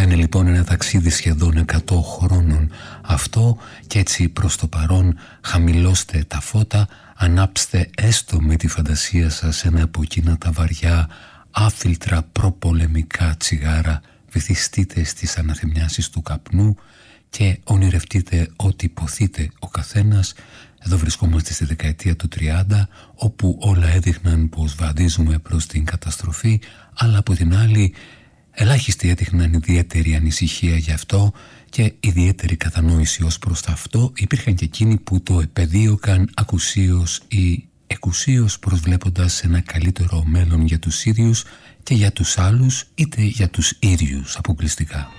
Κάνε λοιπόν ένα ταξίδι σχεδόν 100 χρόνων αυτό και έτσι προς το παρόν χαμηλώστε τα φώτα, ανάψτε έστω με τη φαντασία σας ένα από εκείνα τα βαριά, άφιλτρα προπολεμικά τσιγάρα, βυθιστείτε στις αναθεμιάσεις του καπνού και ονειρευτείτε ό,τι υποθείτε ο καθένας. Εδώ βρισκόμαστε στη δεκαετία του 30, όπου όλα έδειχναν πως βαδίζουμε προς την καταστροφή, αλλά από την άλλη ελάχιστοι έδειχναν ιδιαίτερη ανησυχία γι' αυτό και ιδιαίτερη κατανόηση ως προς αυτό. Υπήρχαν και εκείνοι που το επεδίωκαν ακουσίως ή εκουσίως, προσβλέποντας σε ένα καλύτερο μέλλον για τους ίδιους και για τους άλλους, είτε για τους ίδιους αποκλειστικά.